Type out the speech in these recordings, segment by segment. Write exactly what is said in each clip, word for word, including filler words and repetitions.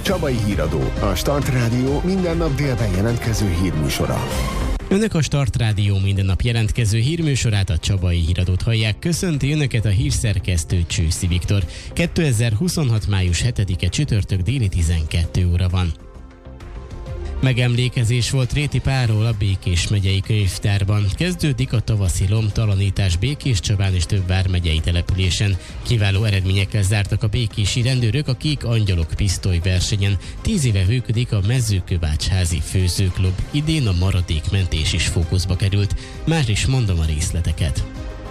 Csabai Híradó, a Start Rádió minden nap délben jelentkező hírműsora. Önök a Start Rádió minden nap jelentkező hírműsorát, a Csabai Híradót hallják. Köszönti Önöket a hírszerkesztő Csőszi Viktor. kétezer-huszonhat. május hetedike csütörtök, déli tizenkét óra van. Megemlékezés volt Réti Pálról a Békés megyei könyvtárban. Kezdődik a tavaszi lomtalanítás Békéscsabán és több vármegyei településen. Kiváló eredményekkel zártak a békési rendőrök a Kék Angyalok pisztolyversenyen. Tíz éve működik a Mezőkövásházi Főzőklub. Idén a maradékmentés is fókuszba került. Már is mondom a részleteket.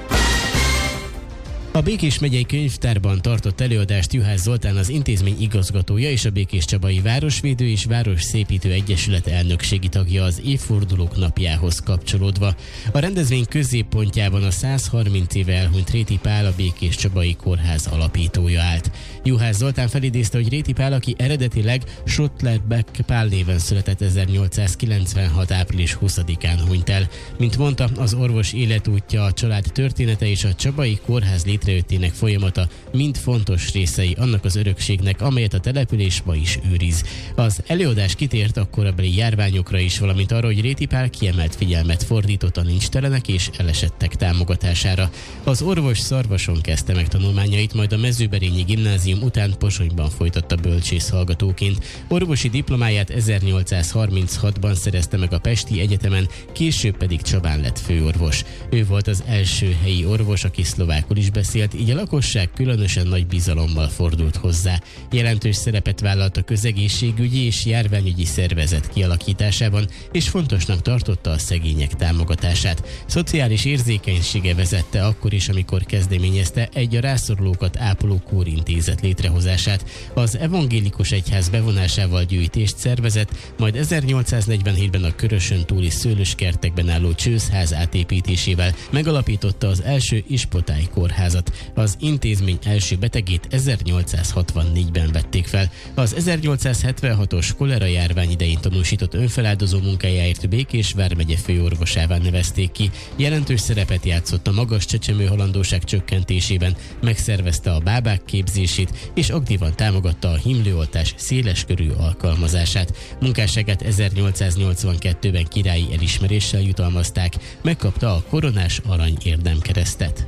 A Békés megyei könyvtárban tartott előadást Juhász Zoltán, az intézmény igazgatója és a Békéscsabai Városvédő és Városszépítő Egyesület elnökségi tagja az évfordulók napjához kapcsolódva. A rendezvény középpontjában a százharminc éve elhunyt Réti Pál, a Békéscsabai Kórház alapítója állt. Juhász Zoltán felidézte, hogy Réti Pál, aki eredetileg Schottlerbeck Pál néven született, ezernyolcszázkilencvenhat. április huszadikán hunyt el. Mint mondta, az orvos életútja, a család története és a Csabai Kórház létrejöttének folyamata mind fontos részei annak az örökségnek, amelyet a település ma is őriz. Az előadás kitért a korabeli járványokra is, valamint arra, hogy Réti Pál kiemelt figyelmet fordított a nincstelenek és elesettek támogatására. Az orvos Szarvason kezdte meg tanulmányait, majd a Mezőberényi Gimnázium után Pozsonyban folytatta bölcsész hallgatóként. Orvosi diplomáját ezernyolcszázharminchatban szerezte meg a Pesti Egyetemen, később pedig Csabán lett főorvos. Ő volt az első helyi orvos, aki szlovákul is beszélt, így a lakosság különösen nagy bizalommal fordult hozzá. Jelentős szerepet vállalt a közegészségügyi és járványügyi szervezet kialakításában, és fontosnak tartotta a szegények támogatását. Szociális érzékenysége vezette akkor is, amikor kezdeményezte egy a rászorulókat ápoló kórintézet létrehozását. Az evangélikus egyház bevonásával gyűjtést szervezett, majd ezernyolcszáznegyvenhétben a Körösön túli szőlőskertekben álló csőzház átépítésével megalapította az első ispotály kórházat. Az intézmény első betegét ezernyolcszázhatvannégyben vették fel. Az ezernyolcszázhetvenhatos kolera járvány idején tanúsított önfeláldozó munkájáért Békés vármegye főorvosává nevezték ki. Jelentős szerepet játszott a magas csecsemőhalandóság csökkentésében, megszervezte a bábák képzését, és aktívan támogatta a himlőoltás széleskörű alkalmazását. Munkásságát ezernyolcszáznyolcvankettőben királyi elismeréssel jutalmazták, megkapta a koronás arany érdemkeresztet.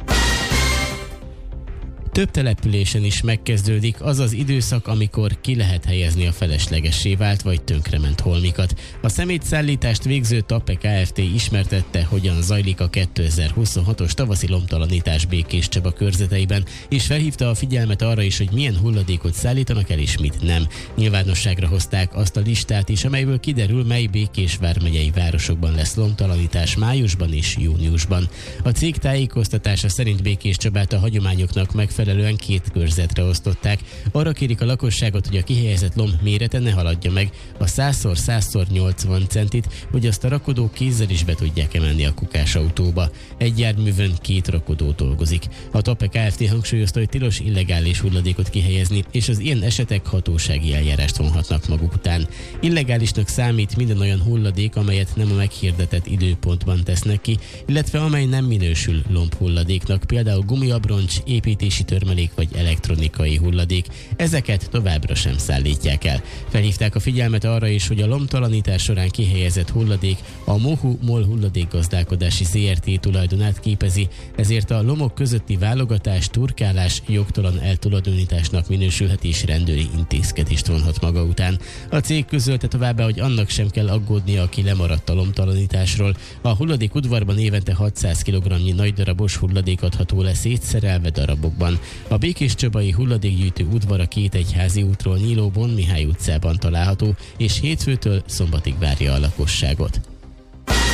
Több településen is megkezdődik az az időszak, amikor ki lehet helyezni a feleslegessé vált vagy tönkrement holmikat. A szemétszállítást végző Tappe Kft. Ismertette, hogyan zajlik a kétezer-huszonhatos tavaszi lomtalanítás Békéscsaba körzeteiben, és felhívta a figyelmet arra is, hogy milyen hulladékot szállítanak el és mit nem. Nyilvánosságra hozták azt a listát is, amelyből kiderül, mely Békés vármegyei városokban lesz lomtalanítás májusban és júniusban. A cég tájékoztatása szerint Békéscsabát a hagyományoknak megfelelően Megfelelően két körzetre osztották. Arra kérik a lakosságot, hogy a kihelyezett lomb mérete ne haladja meg a száz száz nyolcvan centit, hogy azt a rakodók kézzel is be tudják emelni a kukásautóba. Egy járművön két rakodó dolgozik. A Tappe Kft. Hangsúlyozta, hogy tilos illegális hulladékot kihelyezni, és az ilyen esetek hatósági eljárást vonhatnak maguk után. Illegálisnak számít minden olyan hulladék, amelyet nem a meghirdetett időpontban tesznek ki, illetve amely nem minősül lombhulladéknak, például gumiabroncs, építési törmelék vagy elektronikai hulladék. Ezeket továbbra sem szállítják el. Felhívták a figyelmet arra is, hogy a lomtalanítás során kihelyezett hulladék a Mohu MOL hulladékgazdálkodási zé er té tulajdonát képezi, ezért a lomok közötti válogatás, turkálás jogtalan eltulajdonításnak minősülhet és rendőri intézkedést vonhat maga után. A cég közölte továbbá, hogy annak sem kell aggódnia, aki lemaradt a lomtalanításról. A hulladék udvarban évente hatszáz kilogramnyi nagy darabos hulladék adható le szétszerelve darabokban. A Békéscsabai hulladékgyűjtő udvar a két egyházi útról nyíló Bon Mihály utcában található, és hétfőtől szombatig várja a lakosságot.